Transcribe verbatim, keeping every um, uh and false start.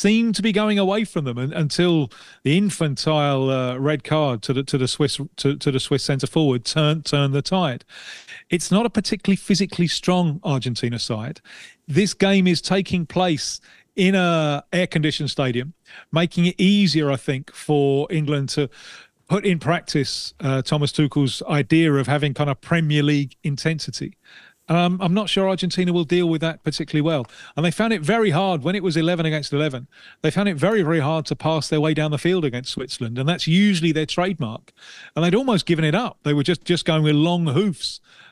seemed to be going away from them and, until the infantile uh, red card to the to the Swiss to, to the Swiss centre forward turned turned the tide. It's not a particularly physically strong Argentina side. This game is taking place in a air-conditioned stadium, making it easier, I think, for England to put in practice uh, Thomas Tuchel's idea of having kind of Premier League intensity. Um, I'm not sure Argentina will deal with that particularly well. And they found it very hard when it was eleven against eleven. They found it very, very hard to pass their way down the field against Switzerland. And that's usually their trademark. And they'd almost given it up. They were just, just going with long hoofs